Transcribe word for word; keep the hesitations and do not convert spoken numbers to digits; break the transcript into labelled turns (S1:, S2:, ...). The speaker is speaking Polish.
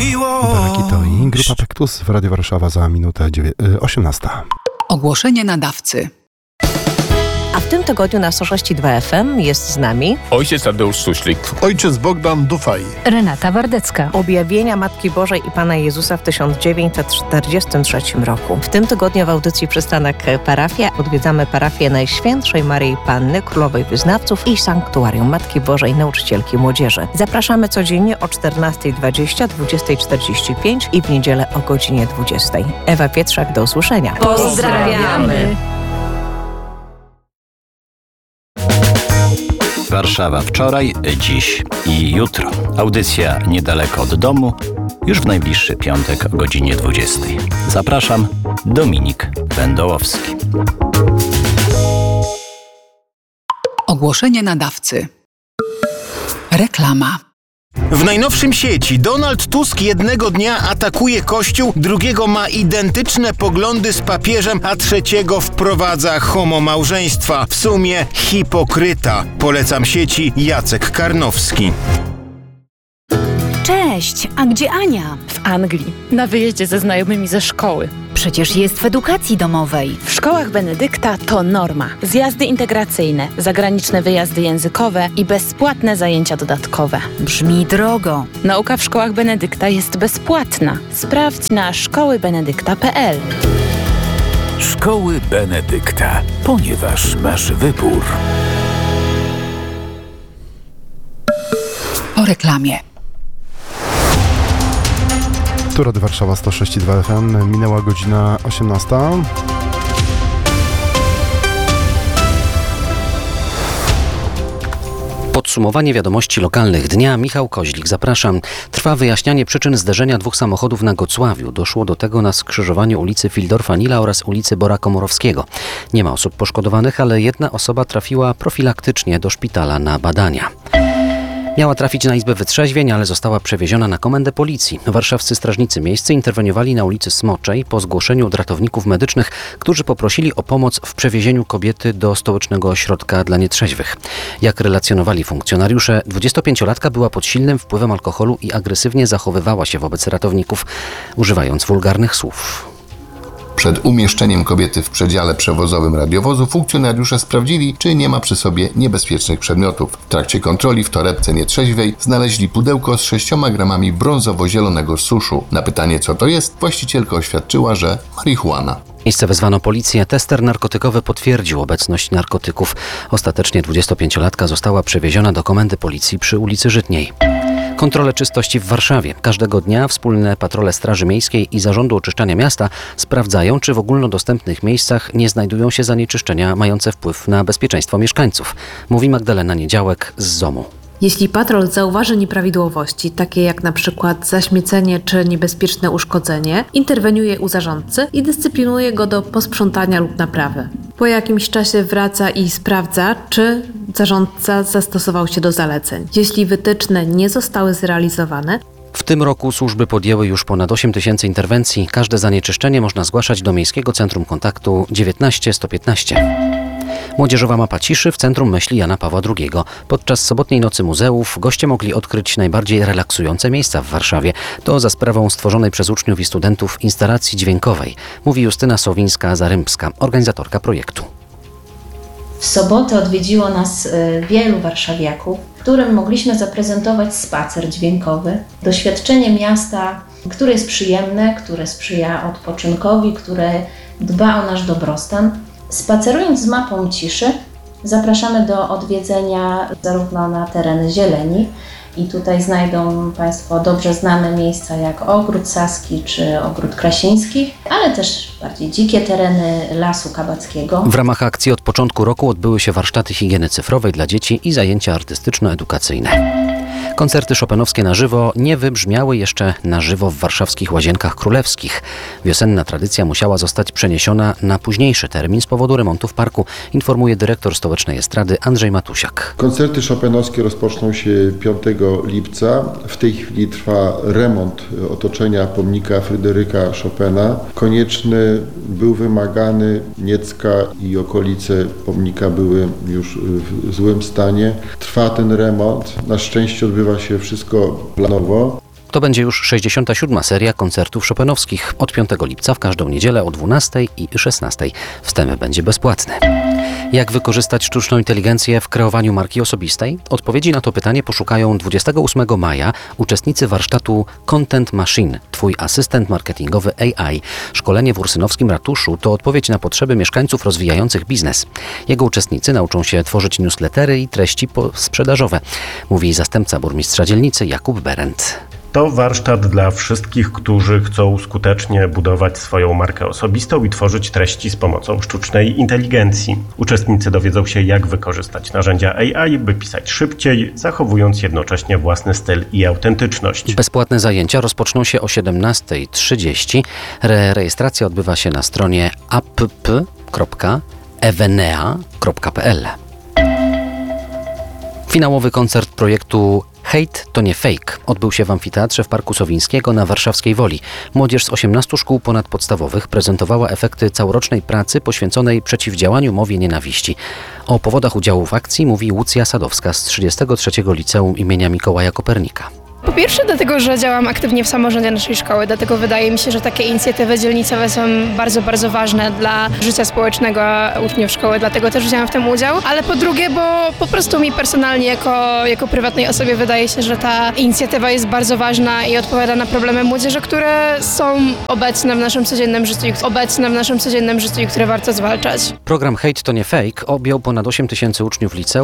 S1: miłość.
S2: Darki to i Grupa Pektus w Radio Warszawa za minutę osiemnasta.
S3: Ogłoszenie nadawcy.
S4: A w tym tygodniu na sto sześć i dwa F M jest z nami
S5: ojciec Tadeusz Suślik,
S6: ojciec Bogdan Dufaj,
S7: Renata Wardecka.
S4: Objawienia Matki Bożej i Pana Jezusa w tysiąc dziewięćset czterdziestym trzecim roku. W tym tygodniu w audycji Przystanek Parafia odwiedzamy parafię Najświętszej Maryi Panny, Królowej Wyznawców i Sanktuarium Matki Bożej Nauczycielki Młodzieży. Zapraszamy codziennie o czternasta dwadzieścia, dwudziesta czterdzieści pięć i w niedzielę o godzinie dwudziestej. Ewa Pietrzak, do usłyszenia.
S7: Pozdrawiamy!
S8: Warszawa wczoraj, dziś i jutro. Audycja niedaleko od domu, już w najbliższy piątek o godzinie dwudziestej. Zapraszam, Dominik Wędołowski.
S3: Ogłoszenie nadawcy. Reklama.
S9: W najnowszym sieci Donald Tusk jednego dnia atakuje Kościół, drugiego ma identyczne poglądy z papieżem, a trzeciego wprowadza homomałżeństwa. W sumie hipokryta. Polecam sieci Jacek Karnowski.
S7: Cześć, a gdzie Ania?
S10: W Anglii, na wyjeździe ze znajomymi ze szkoły.
S7: Przecież jest w edukacji domowej.
S10: W szkołach Benedykta to norma. Zjazdy integracyjne, zagraniczne wyjazdy językowe i bezpłatne zajęcia dodatkowe.
S7: Brzmi drogo.
S10: Nauka w szkołach Benedykta jest bezpłatna. Sprawdź na szkoły benedykta kropka p l.
S11: Szkoły Benedykta, ponieważ masz wybór.
S3: Po reklamie.
S2: Tu Radio Warszawa sto sześć i dwa F M. Minęła godzina osiemnasta.
S12: Podsumowanie wiadomości lokalnych dnia. Michał Koźlik, zapraszam. Trwa wyjaśnianie przyczyn zderzenia dwóch samochodów na Gocławiu. Doszło do tego na skrzyżowaniu ulicy Fildorfa-Nila oraz ulicy Bora Komorowskiego. Nie ma osób poszkodowanych, ale jedna osoba trafiła profilaktycznie do szpitala na badania. Miała trafić na izbę wytrzeźwień, ale została przewieziona na komendę policji. Warszawscy strażnicy miejscy interweniowali na ulicy Smoczej po zgłoszeniu od ratowników medycznych, którzy poprosili o pomoc w przewiezieniu kobiety do stołecznego ośrodka dla nietrzeźwych. Jak relacjonowali funkcjonariusze, dwudziestopięciolatka była pod silnym wpływem alkoholu i agresywnie zachowywała się wobec ratowników, używając wulgarnych słów.
S13: Przed umieszczeniem kobiety w przedziale przewozowym radiowozu funkcjonariusze sprawdzili, czy nie ma przy sobie niebezpiecznych przedmiotów. W trakcie kontroli w torebce nietrzeźwej znaleźli pudełko z sześcioma gramami brązowo-zielonego suszu. Na pytanie, co to jest, właścicielka oświadczyła, że marihuana.
S12: Miejsce wezwano policję. Tester narkotykowy potwierdził obecność narkotyków. Ostatecznie dwudziestopięciolatka została przewieziona do komendy policji przy ulicy Żytniej. Kontrole czystości w Warszawie. Każdego dnia wspólne patrole Straży Miejskiej i Zarządu Oczyszczania Miasta sprawdzają, czy w ogólnodostępnych miejscach nie znajdują się zanieczyszczenia mające wpływ na bezpieczeństwo mieszkańców. Mówi Magdalena Niedziałek z ZOMU.
S14: Jeśli patrol zauważy nieprawidłowości, takie jak na przykład zaśmiecenie czy niebezpieczne uszkodzenie, interweniuje u zarządcy i dyscyplinuje go do posprzątania lub naprawy. Po jakimś czasie wraca i sprawdza, czy zarządca zastosował się do zaleceń. Jeśli wytyczne nie zostały zrealizowane,
S12: w tym roku służby podjęły już ponad osiem tysięcy interwencji. Każde zanieczyszczenie można zgłaszać do Miejskiego Centrum Kontaktu dziewiętnaście sto piętnaście. Młodzieżowa mapa ciszy w Centrum Myśli Jana Pawła drugiego. Podczas sobotniej nocy muzeów goście mogli odkryć najbardziej relaksujące miejsca w Warszawie. To za sprawą stworzonej przez uczniów i studentów instalacji dźwiękowej, mówi Justyna Sowińska-Zarymska, organizatorka projektu.
S15: W sobotę odwiedziło nas wielu warszawiaków, którym mogliśmy zaprezentować spacer dźwiękowy, doświadczenie miasta, które jest przyjemne, które sprzyja odpoczynkowi, które dba o nasz dobrostan. Spacerując z mapą ciszy, zapraszamy do odwiedzenia zarówno na tereny zieleni i tutaj znajdą Państwo dobrze znane miejsca jak Ogród Saski czy Ogród Krasiński, ale też bardziej dzikie tereny Lasu Kabackiego.
S12: W ramach akcji od początku roku odbyły się warsztaty higieny cyfrowej dla dzieci i zajęcia artystyczno-edukacyjne. Koncerty chopinowskie na żywo nie wybrzmiały jeszcze na żywo w warszawskich Łazienkach Królewskich. Wiosenna tradycja musiała zostać przeniesiona na późniejszy termin z powodu remontu w parku, informuje dyrektor Stołecznej Estrady Andrzej Matusiak.
S16: Koncerty chopinowskie rozpoczną się piątego lipca. W tej chwili trwa remont otoczenia pomnika Fryderyka Chopina. Konieczny był wymagany, Niecka i okolice pomnika były już w złym stanie. Trwa ten remont. Na szczęście odbywa się wszystko planowo.
S12: To będzie już sześćdziesiąta siódma seria koncertów chopinowskich. Od piątego lipca w każdą niedzielę o dwunastej i szesnastej. Wstęp będzie bezpłatny. Jak wykorzystać sztuczną inteligencję w kreowaniu marki osobistej? Odpowiedzi na to pytanie poszukają dwudziestego ósmego maja uczestnicy warsztatu Content Machine – Twój asystent marketingowy A I. Szkolenie w Ursynowskim Ratuszu to odpowiedź na potrzeby mieszkańców rozwijających biznes. Jego uczestnicy nauczą się tworzyć newslettery i treści sprzedażowe, mówi zastępca burmistrza dzielnicy Jakub Berendt.
S1: To warsztat dla wszystkich, którzy chcą skutecznie budować swoją markę osobistą i tworzyć treści z pomocą sztucznej inteligencji. Uczestnicy dowiedzą się, jak wykorzystać narzędzia A I, by pisać szybciej, zachowując jednocześnie własny styl i autentyczność.
S12: Bezpłatne zajęcia rozpoczną się o siedemnasta trzydzieści. Re- rejestracja odbywa się na stronie app kropka evenea kropka p l. Finałowy koncert projektu Hejt to nie fake odbył się w amfiteatrze w Parku Sowińskiego na Warszawskiej Woli. Młodzież z osiemnastu szkół ponadpodstawowych prezentowała efekty całorocznej pracy poświęconej przeciwdziałaniu mowie nienawiści. O powodach udziału w akcji mówi Łucja Sadowska z trzydziestego trzeciego Liceum imienia Mikołaja Kopernika.
S5: Po pierwsze dlatego, że działam aktywnie w samorządzie naszej szkoły, dlatego wydaje mi się, że takie inicjatywy dzielnicowe są bardzo, bardzo ważne dla życia społecznego uczniów szkoły, dlatego też wzięłam w tym udział, ale po drugie, bo po prostu mi personalnie jako, jako prywatnej osobie wydaje się, że ta inicjatywa jest bardzo ważna i odpowiada na problemy młodzieży, które są obecne w naszym codziennym życiu, obecne w naszym codziennym życiu i które warto zwalczać.
S12: Program Hejt to nie fake objął ponad osiem tysięcy uczniów liceum